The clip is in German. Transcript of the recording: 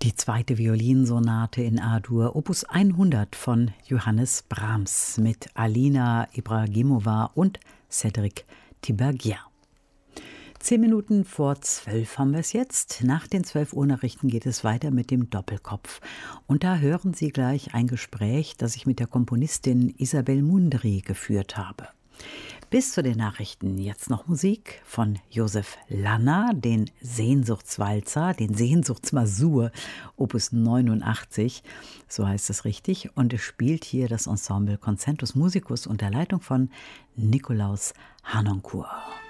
Die zweite Violinsonate in A-Dur, Opus 100 von Johannes Brahms mit Alina Ibragimova und Cédric Tiberghien. 10 Minuten vor 12 haben wir es jetzt. Nach den 12 Uhr Nachrichten geht es weiter mit dem Doppelkopf. Und da hören Sie gleich ein Gespräch, das ich mit der Komponistin Isabel Mundry geführt habe. Bis zu den Nachrichten jetzt noch Musik von Josef Lanner, den Sehnsuchtswalzer, den Sehnsuchtsmasur, Opus 89, so heißt es richtig. Und es spielt hier das Ensemble Concentus Musicus unter Leitung von Nikolaus Harnoncourt.